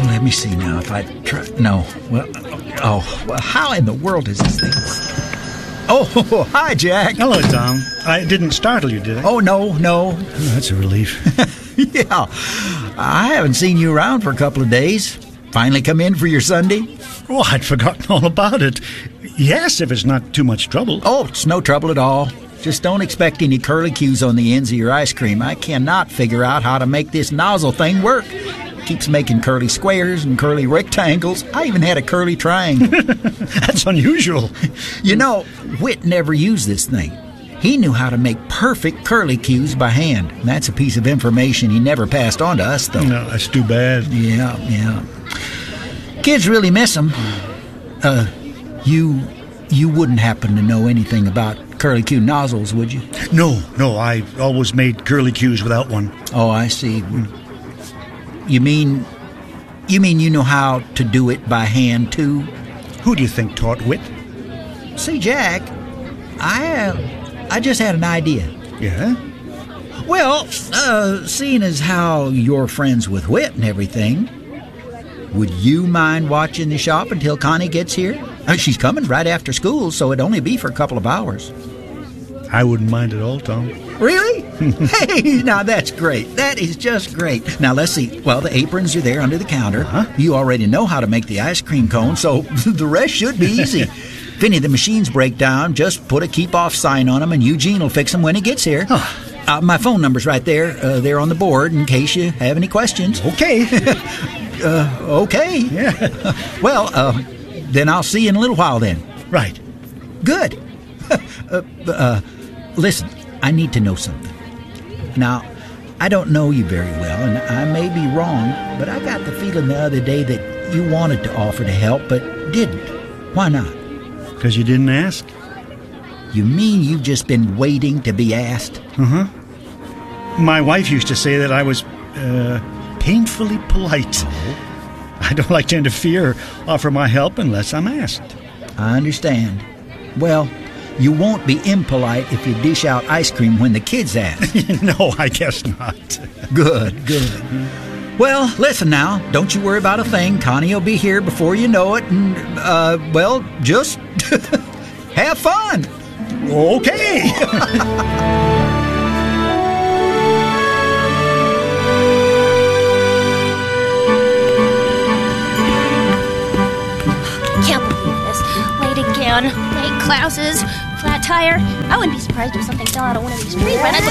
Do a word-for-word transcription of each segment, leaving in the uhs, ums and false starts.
Let me see now if I try... No. Well, oh, well, how in the world is this thing? Oh, hi, Jack. Hello, Tom. I didn't startle you, did I? Oh, no, no. Oh, that's a relief. Yeah. I haven't seen you around for a couple of days. Finally come in for your Sunday? Oh, I'd forgotten all about it. Yes, if it's not too much trouble. Oh, it's no trouble at all. Just don't expect any curlicues on the ends of your ice cream. I cannot figure out how to make this nozzle thing work. Keeps making curly squares and curly rectangles. I even had a curly triangle. That's unusual. You know, Whit never used this thing. He knew how to make perfect curlicues by hand. That's a piece of information he never passed on to us, though. No, that's too bad. Yeah, yeah. Kids really miss him. Uh, you, you wouldn't happen to know anything about curlicue nozzles, would you? No, no, I always made curlicues without one. Oh, I see. You mean, you mean you know how to do it by hand, too? Who do you think taught Whit? See, Jack, I, uh, I just had an idea. Yeah? Well, uh, seeing as how you're friends with Whit and everything, would you mind watching the shop until Connie gets here? Uh, she's coming right after school, so it'd only be for a couple of hours. I wouldn't mind at all, Tom. Really? Hey, now that's great. That is just great. Now, let's see. Well, the aprons are there under the counter. Uh-huh. You already know how to make the ice cream cone, so the rest should be easy. If any of the machines break down, just put a keep-off sign on them, and Eugene will fix them when he gets here. Huh. Uh, my phone number's right there. Uh, there on the board in case you have any questions. Okay. uh, okay. Yeah. Well, uh, then I'll see you in a little while then. Right. Good. uh, uh, listen, I need to know something. Now, I don't know you very well, and I may be wrong, but I got the feeling the other day that you wanted to offer to help, but didn't. Why not? Because you didn't ask? You mean you've just been waiting to be asked? Uh-huh. My wife used to say that I was, uh, painfully polite. I don't like to interfere or offer my help unless I'm asked. I understand. Well, you won't be impolite if you dish out ice cream when the kids ask. No, I guess not. Good, good. Well, listen now. Don't you worry about a thing. Connie will be here before you know it. And, uh, well, just have fun. Okay. Can't believe this. Late again. Late classes. Flat tire. I wouldn't be surprised if something fell out of one of these trees right at the...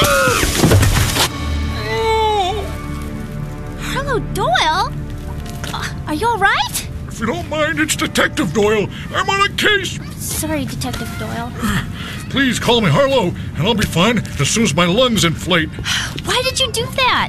Hello, Doyle. Uh, are you all right? If you don't mind, it's Detective Doyle. I'm on a case. Sorry, Detective Doyle. Please call me Harlow, and I'll be fine as soon as my lungs inflate. Why did you do that?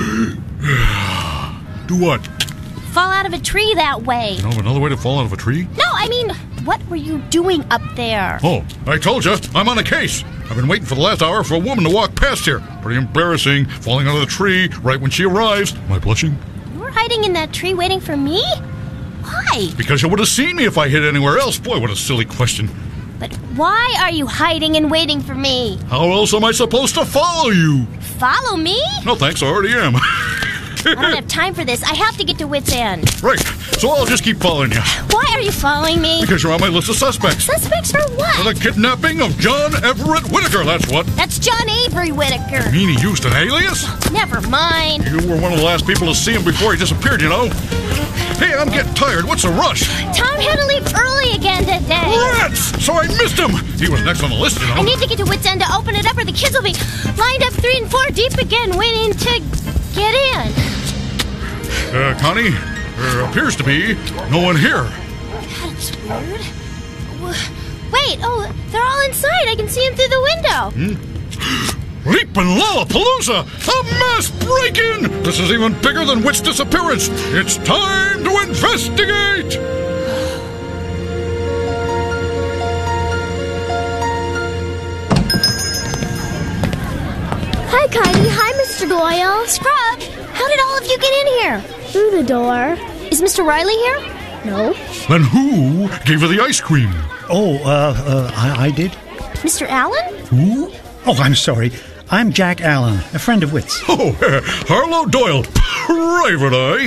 Do what? Fall out of a tree that way. You know of another way to fall out of a tree? No, I mean, what were you doing up there? Oh, I told you, I'm on a case. I've been waiting for the last hour for a woman to walk past here. Pretty embarrassing, falling out of the tree right when she arrives. Am I blushing? You were hiding in that tree waiting for me? Why? Because you would have seen me if I hid anywhere else. Boy, what a silly question. But why are you hiding and waiting for me? How else am I supposed to follow you? Follow me? No thanks, I already am. I don't have time for this. I have to get to Whit's End. Right, so I'll just keep following you. Why are you following me? Because you're on my list of suspects. Suspects for what? For the kidnapping of John Everett Whitaker, that's what. That's John Avery Whitaker. You mean he used an alias? Never mind. You were one of the last people to see him before he disappeared, you know. Hey, I'm getting tired. What's the rush? Tom had to leave early again today. Rats! So I missed him. He was next on the list, you know. I need to get to Whit's End to open it up or the kids will be lined up three and four deep again waiting to get in. Uh, Connie, there appears to be no one here. That's weird. Wait, oh, they're all inside. I can see them through the window. Hmm? Leapin' Lollapalooza! A mass break-in! This is even bigger than Whit's disappearance. It's time to investigate! Hi, Connie. Hi, Mister Doyle. Scrub, how did all of you get in here? Through the door. Is Mister Riley here? No. Then who gave her the ice cream? Oh, uh, uh I, I did. Mister Allen? Who? Oh, I'm sorry. I'm Jack Allen, a friend of Whit's. Oh, uh, Harlow Doyle, private eye.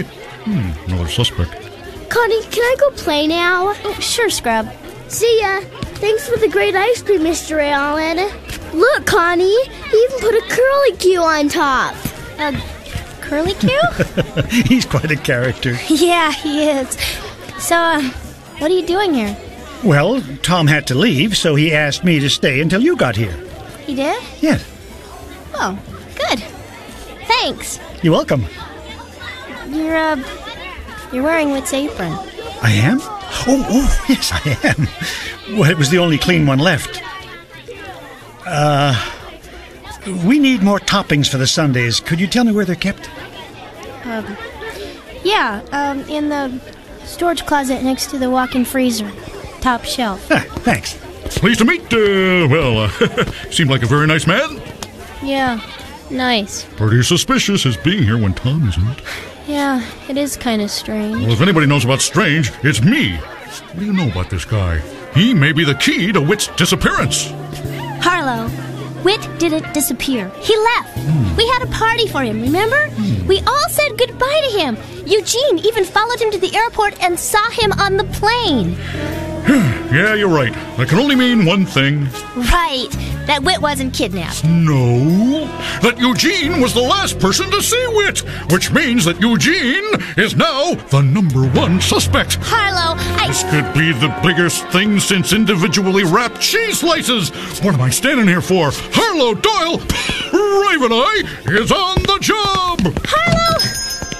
Hmm, another suspect. Connie, can I go play now? Oh, sure, Scrub. See ya. Thanks for the great ice cream, Mister Allen. Look, Connie, he even put a curly Q on top. Uh, Curly Q? He's quite a character. Yeah, he is. So, uh, what are you doing here? Well, Tom had to leave, so he asked me to stay until you got here. He did? Yes. Oh, good. Thanks. You're welcome. You're, uh, you're wearing Whit's apron. I am? Oh, oh, yes, I am. Well, it was the only clean one left. Uh, we need more toppings for the sundaes. Could you tell me where they're kept? Um, yeah, um, in the storage closet next to the walk-in freezer. Top shelf. Ah, thanks. Pleased to meet, uh, well, uh, seemed like a very nice man. Yeah, nice. Pretty suspicious his being here when Tom isn't. Yeah, it is kind of strange. Well, if anybody knows about strange, it's me. What do you know about this guy? He may be the key to Whit's disappearance. Harlow, Whit didn't disappear. He left. Mm. We had a party for him, remember? Mm. We all said goodbye to him. Eugene even followed him to the airport and saw him on the plane. Yeah, you're right. That can only mean one thing. Right. That Whit wasn't kidnapped. No. That Eugene was the last person to see Whit, which means that Eugene is now the number one suspect. Harlow, I... This could be the biggest thing since individually wrapped cheese slices. What am I standing here for? Harlow Doyle, Raven Eye, is on the job. Harlow!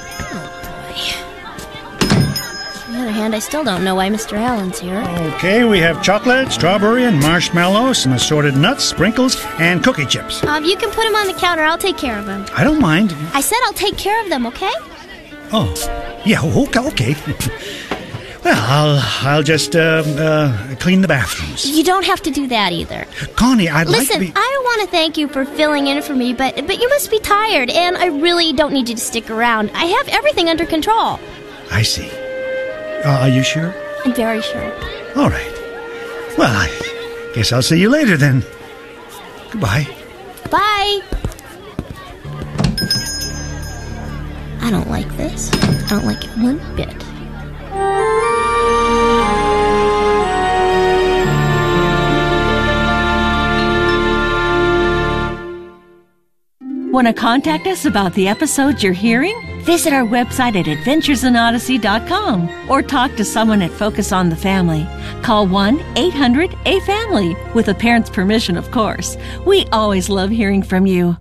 On the other hand, I still don't know why Mister Allen's here. Okay, we have chocolate, strawberry, and marshmallow, some assorted nuts, sprinkles, and cookie chips. Um, you can put them on the counter. I'll take care of them. I don't mind. I said I'll take care of them, okay? Oh, yeah, okay, okay. Well, I'll I'll just uh, uh, clean the bathrooms. You don't have to do that either. Connie, I'd Listen, like to be... I want to thank you for filling in for me, but but you must be tired, and I really don't need you to stick around. I have everything under control. I see. Uh, are you sure? I'm very sure. All right. Well, I guess I'll see you later then. Goodbye. Bye. I don't like this. I don't like it one bit. Want to contact us about the episodes you're hearing? Visit our website at adventures in odyssey dot com or talk to someone at Focus on the Family. Call one eight hundred A family, with a parent's permission, of course. We always love hearing from you.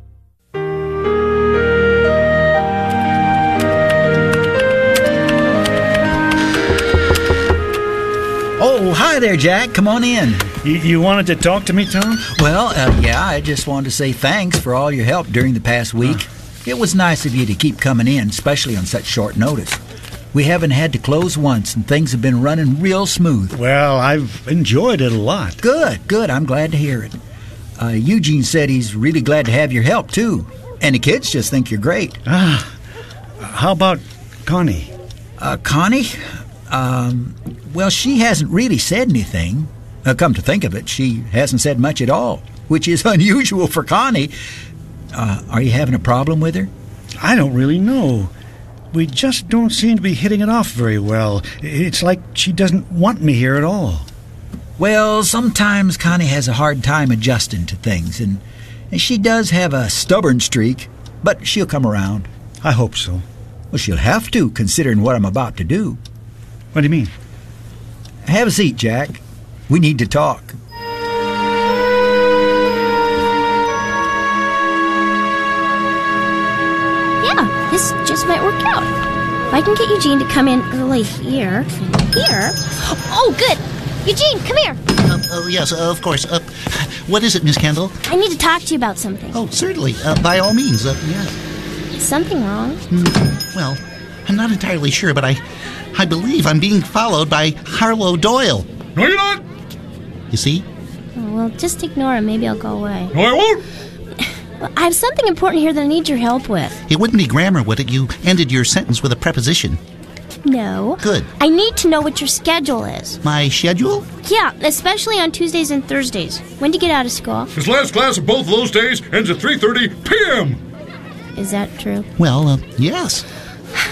Oh, hi there, Jack. Come on in. You, you wanted to talk to me, Tom? Well, uh, yeah, I just wanted to say thanks for all your help during the past week. Uh. It was nice of you to keep coming in, especially on such short notice. We haven't had to close once, and things have been running real smooth. Well, I've enjoyed it a lot. Good, good. I'm glad to hear it. Uh, Eugene said he's really glad to have your help, too. And the kids just think you're great. Ah, how about Connie? Uh, Connie? Um, well, she hasn't really said anything. Uh, come to think of it, she hasn't said much at all, which is unusual for Connie. Uh, are you having a problem with her? I don't really know. We just don't seem to be hitting it off very well. It's like she doesn't want me here at all. Well, sometimes Connie has a hard time adjusting to things, and, and she does have a stubborn streak, but she'll come around. I hope so. Well, she'll have to, considering what I'm about to do. What do you mean? Have a seat, Jack. We need to talk. Yeah, this just might work out. If I can get Eugene to come in early here, here. Oh, good. Eugene, come here. Uh, oh, yes, uh, of course. Uh, what is it, Miss Kendall? I need to talk to you about something. Oh, certainly. Uh, by all means. Uh, yeah. Is something wrong? Mm, well, I'm not entirely sure, but I, I believe I'm being followed by Harlow Doyle. No, you're not. You see? Oh, well, just ignore him. Maybe I'll go away. No, I won't. Well, I have something important here that I need your help with. It wouldn't be grammar, would it? You ended your sentence with a preposition. No. Good. I need to know what your schedule is. My schedule? Yeah, especially on Tuesdays and Thursdays. When do you get out of school? His last class of both of those days ends at three thirty p.m. Is that true? Well, uh, yes.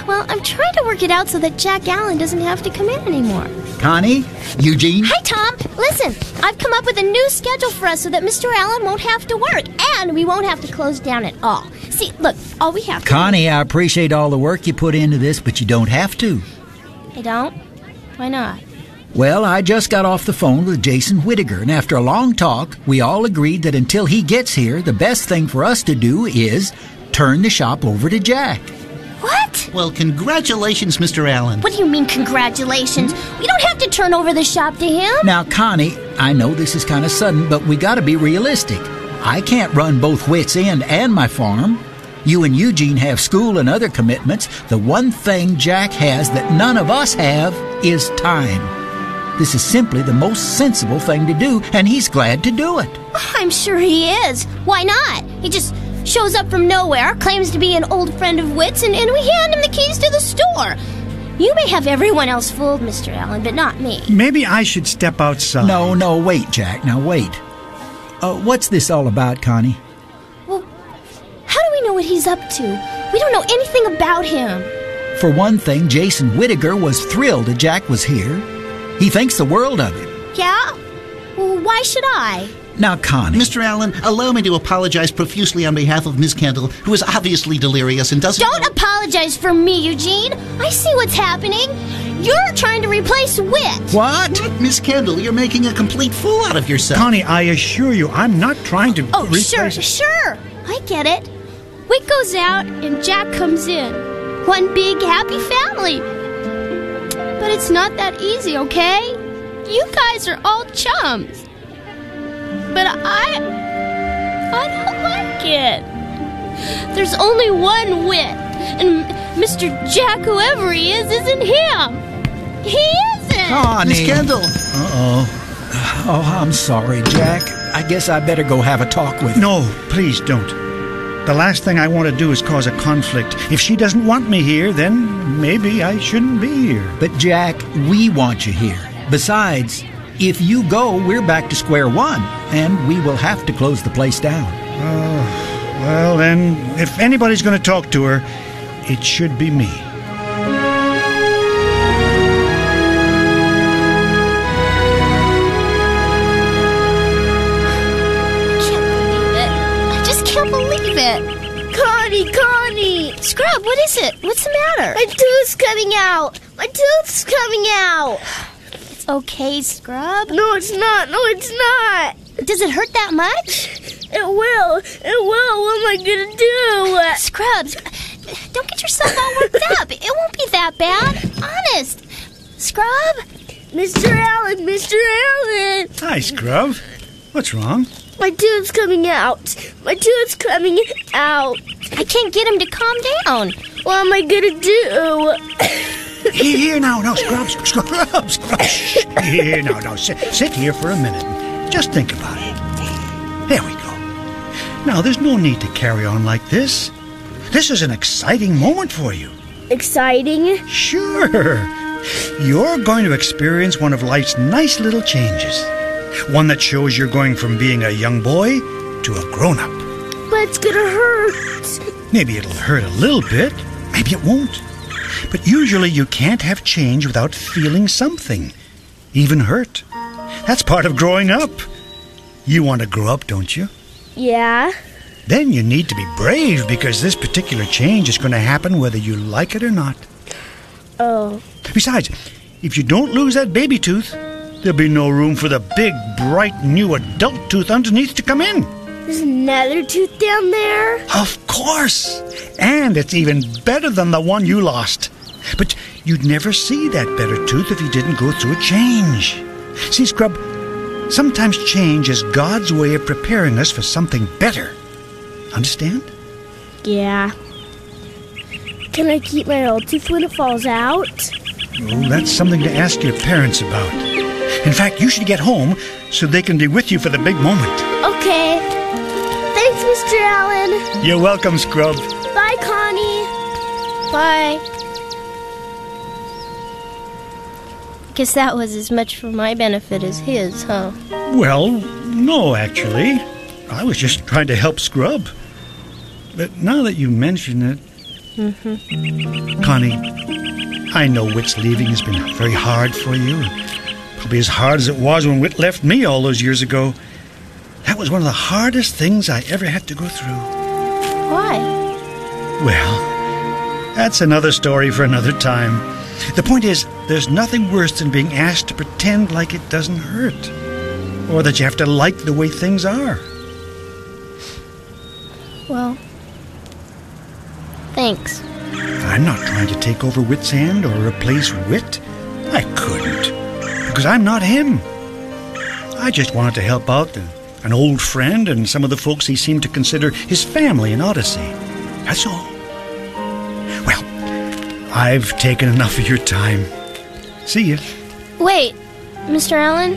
Well, I'm trying to work it out so that Jack Allen doesn't have to come in anymore. Connie? Eugene? Hi, Tom. Listen, I've come up with a new schedule for us so that Mister Allen won't have to work, and we won't have to close down at all. See, look, all we have to Connie, I appreciate all the work you put into this, but you don't have to. I don't? Why not? Well, I just got off the phone with Jason Whittaker, and after a long talk, we all agreed that until he gets here, the best thing for us to do is turn the shop over to Jack. What? Well, congratulations, Mister Allen. What do you mean, congratulations? We don't have to turn over the shop to him. Now, Connie, I know this is kind of sudden, but we got to be realistic. I can't run both Whit's End and my farm. You and Eugene have school and other commitments. The one thing Jack has that none of us have is time. This is simply the most sensible thing to do, and he's glad to do it. Oh, I'm sure he is. Why not? He just shows up from nowhere, claims to be an old friend of Whit's, and, and we hand him the keys to the store. You may have everyone else fooled, Mister Allen, but not me. Maybe I should step outside. No, no, wait, Jack. Now, wait. Uh, what's this all about, Connie? Well, how do we know what he's up to? We don't know anything about him. For one thing, Jason Whittaker was thrilled that Jack was here. He thinks the world of him. Yeah? Well, why should I? Now, Connie. Mister Allen, allow me to apologize profusely on behalf of Miss Kendall, who is obviously delirious and doesn't... Don't apologize for me, Eugene. I see what's happening. You're trying to replace Whit. What? What, Miss Kendall? You're making a complete fool out of yourself. Connie, I assure you, I'm not trying to Oh, replace... sure, sure. I get it. Whit goes out and Jack comes in. One big happy family. But it's not that easy, okay? You guys are all chums. But I... I don't like it. There's only one Whit. And Mister Jack, whoever he is, isn't him. He isn't. Connie. Miss Kendall. Uh-oh. Oh, I'm sorry, Jack. I guess I better go have a talk with... No, please don't. The last thing I want to do is cause a conflict. If she doesn't want me here, then maybe I shouldn't be here. But, Jack, we want you here. Besides, if you go, we're back to square one, and we will have to close the place down. Oh, well, then, if anybody's going to talk to her, it should be me. Connie, Connie! Scrub, what is it? What's the matter? My tooth's coming out! My tooth's coming out! It's okay, Scrub. No, it's not! No, it's not! Does it hurt that much? It will! It will! What am I gonna do? Scrubs, don't get yourself all worked up. It won't be that bad. Honest. Scrub? Mister Allen! Mister Allen! Hi, Scrub. What's wrong? My tooth's coming out. My tooth's coming out. I can't get him to calm down. What am I gonna do? Here, here, now, no, Scrub, Scrub, Scrub. Shh, here, now, no, sit, sit here for a minute. Just think about it. There we go. Now, there's no need to carry on like this. This is an exciting moment for you. Exciting? Sure. You're going to experience one of life's nice little changes. One that shows you're going from being a young boy to a grown-up. But it's gonna hurt. Maybe it'll hurt a little bit. Maybe it won't. But usually you can't have change without feeling something, even hurt. That's part of growing up. You want to grow up, don't you? Yeah. Then you need to be brave because this particular change is going to happen whether you like it or not. Oh. Besides, if you don't lose that baby tooth, there'll be no room for the big, bright, new adult tooth underneath to come in. There's another tooth down there? Of course. And it's even better than the one you lost. But you'd never see that better tooth if you didn't go through a change. See, Scrub, sometimes change is God's way of preparing us for something better. Understand? Yeah. Can I keep my old tooth when it falls out? Oh, that's something to ask your parents about. In fact, you should get home so they can be with you for the big moment. Okay. Thanks, Mister Allen. You're welcome, Scrub. Bye, Connie. Bye. Guess that was as much for my benefit as his, huh? Well, no, actually. I was just trying to help Scrub. But now that you mention it, Mm-hmm. Connie, I know Whit's leaving has been very hard for you. Probably as hard as it was when Whit left me all those years ago. That was one of the hardest things I ever had to go through. Why? Well, that's another story for another time. The point is, there's nothing worse than being asked to pretend like it doesn't hurt. Or that you have to like the way things are. Well, thanks. I'm not trying to take over Whit's hand or replace Whit. I couldn't. Because I'm not him. I just wanted to help out the, an old friend and some of the folks he seemed to consider his family in Odyssey. That's all. Well, I've taken enough of your time. See ya. Wait, Mister Allen?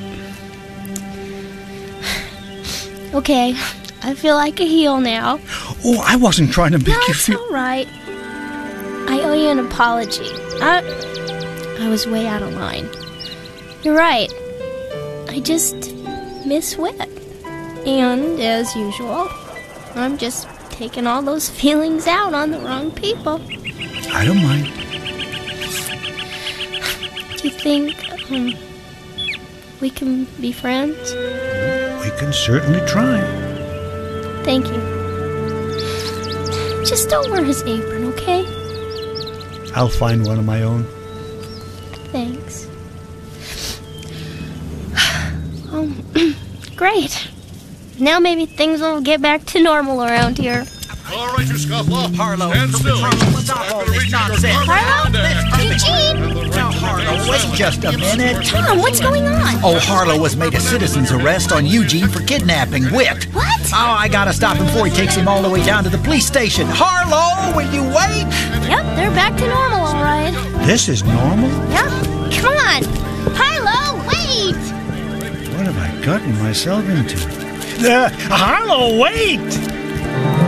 Okay, I feel like a heel now. Oh, I wasn't trying to make No, you it's feel... all right. I owe you an apology. I, I was way out of line. You're right. I just miss Whit. And, as usual, I'm just taking all those feelings out on the wrong people. I don't mind. Do you think, um, we can be friends? We can certainly try. Thank you. Just don't wear his apron, okay? I'll find one of my own. Thanks. Um, great. Now maybe things will get back to normal around here. All right, you scofflaw. Harlow, Stand still. what's up all this nonsense? Harlow? Eugene? Now, Harlow, wait just a minute. Tom, what's going on? Oh, Harlow has made a citizen's arrest on Eugene for kidnapping Whit. What? Oh, I gotta stop him before he takes him all the way down to the police station. Harlow, will you wait? Yep, they're back to normal, all right. This is normal? Yep. Come on. Harlow, wait! What have I gotten myself into? Uh, Harlow, wait!